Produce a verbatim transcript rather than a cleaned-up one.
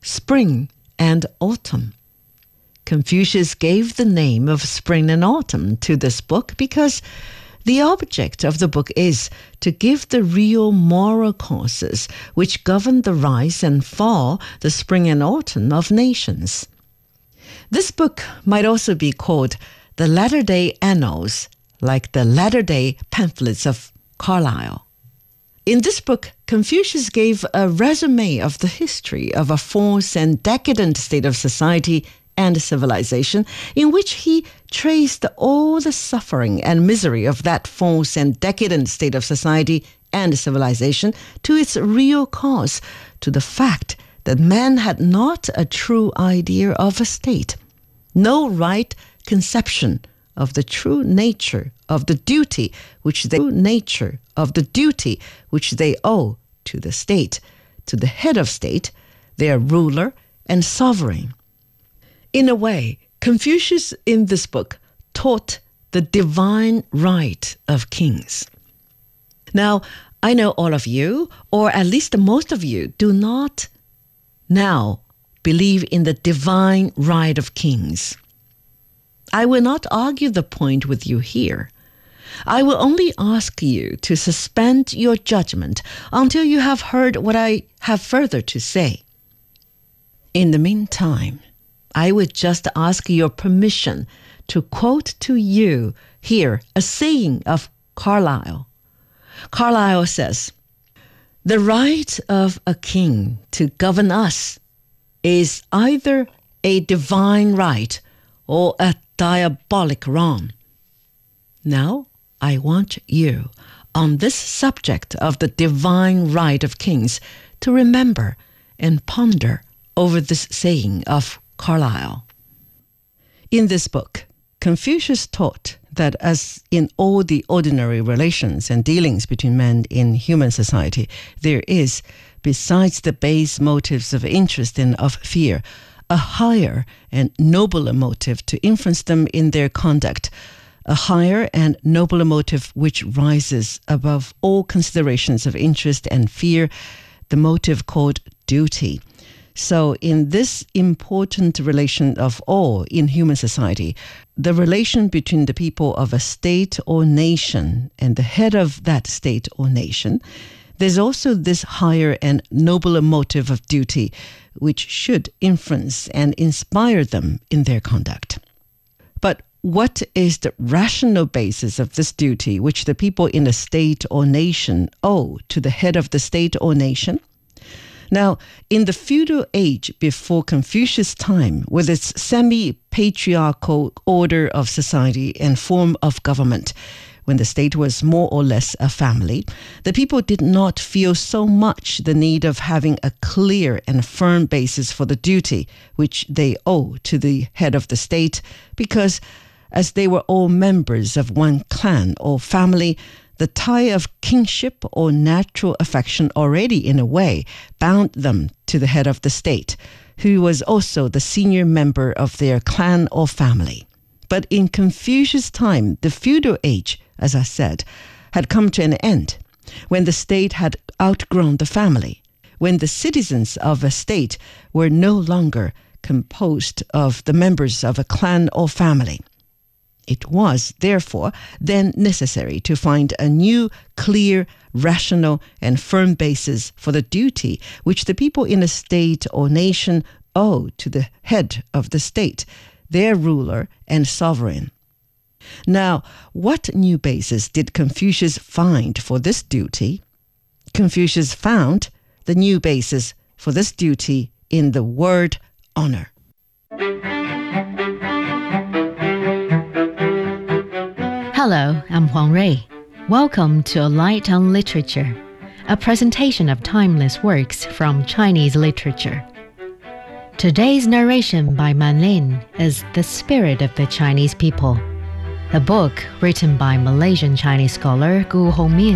spring and autumn. Confucius gave the name of Spring and Autumn to this book because the object of the book is to give the real moral causes which govern the rise and fall, the spring and autumn of nations. This book might also be called the Latter-day Annals, like the Latter-day Pamphlets of Carlyle. In this book, Confucius gave a resume of the history of a false and decadent state of society and civilization, in which he traced all the suffering and misery of that false and decadent state of society and civilization to its real cause, to the fact that man had not a true idea of a state, no right conception of the true nature of the duty which they nature of the duty which they owe to the state, to the head of state, their ruler and sovereign. In a way, Confucius in this book taught the divine right of kings. Now, I know all of you, or at least most of you, do not now believe in the divine right of kings. I will not argue the point with you here. I will only ask you to suspend your judgment until you have heard what I have further to say. In the meantime, I would just ask your permission to quote to you here a saying of Carlyle. Carlyle says, "The right of a king to govern us is either a divine right or a diabolic wrong." Now, I want you, on this subject of the divine right of kings, to remember and ponder over this saying of Carlyle. In this book, Confucius taught that as in all the ordinary relations and dealings between men in human society, there is, besides the base motives of interest and of fear, a higher and nobler motive to influence them in their conduct, a higher and nobler motive which rises above all considerations of interest and fear, the motive called duty. So in this important relation of all in human society, the relation between the people of a state or nation and the head of that state or nation, there's also this higher and nobler motive of duty, which should influence and inspire them in their conduct. But what is the rational basis of this duty which the people in a state or nation owe to the head of the state or nation? Now, in the feudal age before Confucius' time, with its semi-patriarchal order of society and form of government, when the state was more or less a family, the people did not feel so much the need of having a clear and firm basis for the duty which they owe to the head of the state, because as they were all members of one clan or family, the tie of kinship or natural affection already in a way bound them to the head of the state, who was also the senior member of their clan or family. But in Confucius' time, the feudal age, as I said, had come to an end, when the state had outgrown the family, when the citizens of a state were no longer composed of the members of a clan or family. It was, therefore, then necessary to find a new, clear, rational, and firm basis for the duty which the people in a state or nation owe to the head of the state, their ruler and sovereign. Now, what new basis did Confucius find for this duty? Confucius found the new basis for this duty in the word honor. Hello, I'm Huang Rui. Welcome to A Light on Literature, a presentation of timeless works from Chinese literature. Today's narration by Man Lin is The Spirit of the Chinese People, a book written by Malaysian Chinese scholar Gu Hongmin.